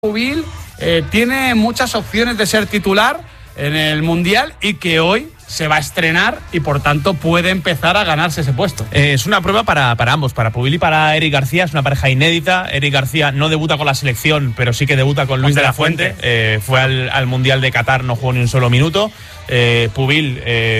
Pubil tiene muchas opciones de ser titular en el Mundial y que hoy se va a estrenar y por tanto puede empezar a ganarse ese puesto. Es una prueba para ambos, para Pubil y para Eric García. Es una pareja inédita. Eric García no debuta con la selección, pero sí que debuta con Luis de la Fuente. Fue al Mundial de Qatar, no jugó ni un solo minuto. Pubil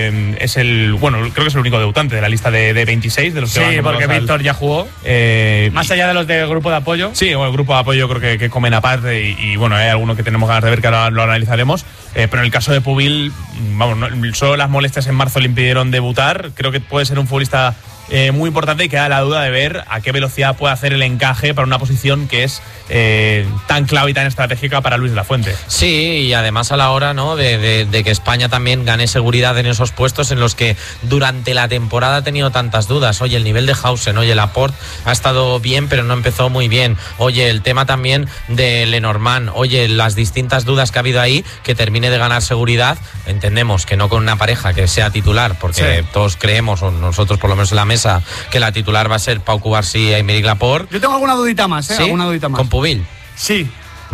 es creo que es el único debutante de la lista de 26 de los que van. Sí, porque Víctor ya jugó. Más allá de los del grupo de apoyo. Sí, el grupo de apoyo creo que comen aparte y bueno, hay alguno que tenemos ganas de ver, que ahora lo analizaremos. Pero en el caso de Pubil, solo las molestias en marzo le impidieron debutar. Creo que puede ser un futbolista muy importante y queda la duda de ver a qué velocidad puede hacer el encaje para una posición que es tan clave y tan estratégica para Luis de la Fuente. Sí, y además a la hora, ¿no?, de que España también gane seguridad en esos puestos en los que durante la temporada ha tenido tantas dudas. Oye, el nivel de Hausen, oye, Laporte ha estado bien pero no empezó muy bien. Oye, el tema también de Lenormand, oye, las distintas dudas que ha habido ahí, que termine de ganar seguridad. Entendemos que no con una pareja que sea titular, porque sí, todos creemos, o nosotros por lo menos en la mesa, que la titular va a ser Pau Cubarsí y Aymeric Laporte. Yo tengo alguna dudita más, ¿Sí? ¿Alguna dudita más? ¿Con Pubil? Sí.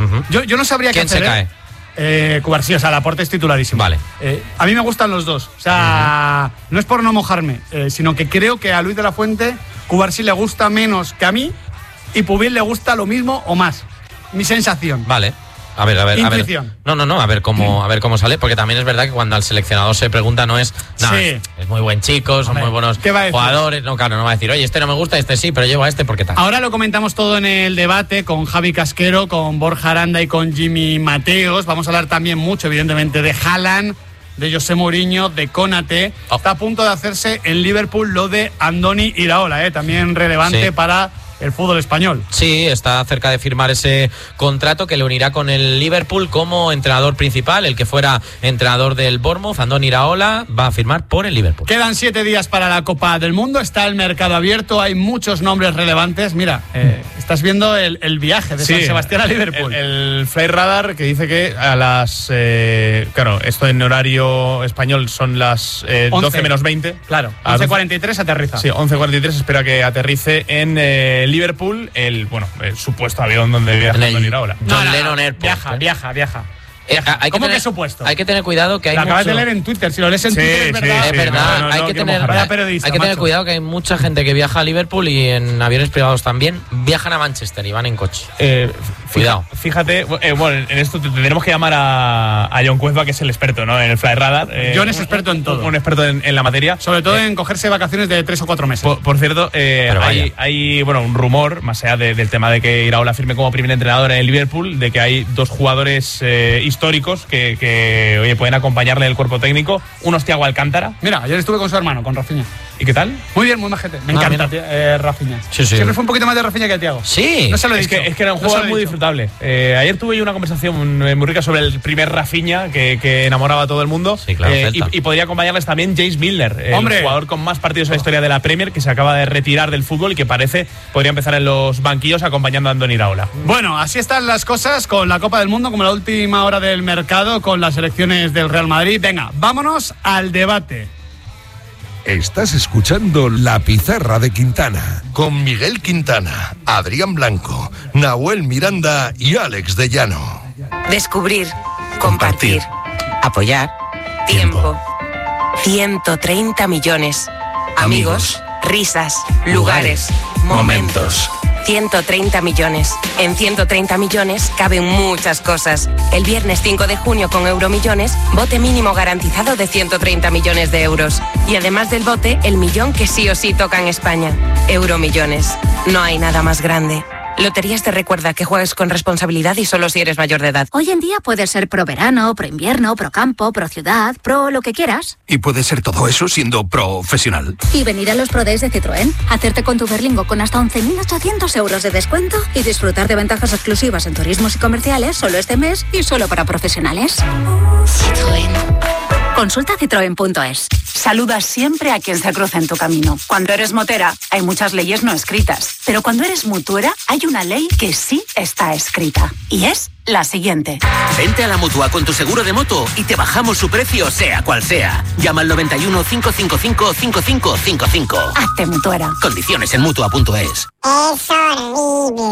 Yo no sabría qué hacer. ¿Quién se cae? Cubarsí, o sea, Laporte es titularísimo. Vale. A mí me gustan los dos. O sea, no es por no mojarme, sino que creo que a Luis de la Fuente Cubarsí le gusta menos que a mí y Pubil le gusta lo mismo o más. Mi sensación. Vale. A ver. Intuición. No, a ver cómo sale, porque también es verdad que cuando al seleccionador se pregunta no es, es muy buen chico, son muy buenos jugadores. No, claro, no va a decir, oye, este no me gusta, este sí, pero llevo a este porque tal. Ahora lo comentamos todo en el debate con Javi Casquero, con Borja Aranda y con Jimmy Mateos. Vamos a hablar también mucho, evidentemente, de Haaland, de José Mourinho, de Konaté. Está a punto de hacerse en Liverpool lo de Andoni Iraola, también relevante para el fútbol español. Sí, está cerca de firmar ese contrato que le unirá con el Liverpool como entrenador principal. El que fuera entrenador del Bournemouth, Andoni Iraola, va a firmar por el Liverpool. Quedan 7 días para la Copa del Mundo, está el mercado abierto, hay muchos nombres relevantes. Mira, estás viendo el viaje de San Sebastián a Liverpool. El Fly Radar, que dice que a las... claro, esto en horario español son las 12 menos 20. Claro, 11:43 aterriza. Sí, 11:43, espera que aterrice en Liverpool, el supuesto avión donde viaja Andoni Iraola. John Lennon Airport. Viaja. ¿Cómo que supuesto? Hay que tener cuidado que hay lo acabas de leer en Twitter, si lo lees en Twitter es verdad. Es verdad, hay que tener cuidado que hay mucha gente que viaja a Liverpool y en aviones privados también viajan a Manchester y van en coche. Cuidado. Fíjate, en esto tendremos que llamar a John Cuezba, que es el experto, ¿no?, en el Fly Radar. John es experto en todo. Un experto en la materia. Sobre todo en cogerse vacaciones de 3 o 4 meses. Por cierto, hay un rumor, más allá del tema de que Iraola firme como primer entrenador en el Liverpool, de que hay 2 jugadores históricos que oye, pueden acompañarle el cuerpo técnico. Uno es Thiago Alcántara. Mira, ayer estuve con su hermano, con Rafinha. ¿Y qué tal? Muy bien, muy majete. Me encanta Rafinha. Sí. Siempre fue un poquito más de Rafinha que Thiago. Sí. No se lo he dicho. Es que era un jugador muy disfrutable. Ayer tuve yo una conversación muy rica sobre el primer Rafinha que enamoraba a todo el mundo. Sí, claro. Y podría acompañarles también James Milner, el jugador con más partidos en la historia de la Premier, que se acaba de retirar del fútbol y que podría empezar en los banquillos acompañando a Andoni Iraola. Bueno, así están las cosas con la Copa del Mundo, como la última hora del mercado, con las elecciones del Real Madrid. Venga, vámonos al debate. Estás escuchando La Pizarra de Quintana con Miguel Quintana, Adrián Blanco, Nahuel Miranda y Alex de Llano. Descubrir, compartir, apoyar, tiempo. 130 millones. Amigos, risas, lugares, momentos. 130 millones. En 130 millones caben muchas cosas. El viernes 5 de junio con Euromillones, bote mínimo garantizado de 130 millones de euros. Y además del bote, el millón que sí o sí toca en España. Euromillones. No hay nada más grande. Loterías te recuerda que juegues con responsabilidad y solo si eres mayor de edad. Hoy en día puedes ser pro verano, pro invierno, pro campo, pro ciudad, pro lo que quieras. Y puedes ser todo eso siendo profesional. Y venir a los Pro Days de Citroën, hacerte con tu Berlingo con hasta 11.800 euros de descuento y disfrutar de ventajas exclusivas en turismos y comerciales solo este mes y solo para profesionales. Citroën. Consulta citroen.es. Saluda siempre a quien se cruza en tu camino. Cuando eres motera, hay muchas leyes no escritas. Pero cuando eres mutuera, hay una ley que sí está escrita. Y es la siguiente. Vente a la Mutua con tu seguro de moto y te bajamos su precio, sea cual sea. Llama al 91 555 5555. Hazte mutuera. Condiciones en Mutua.es. Es horrible.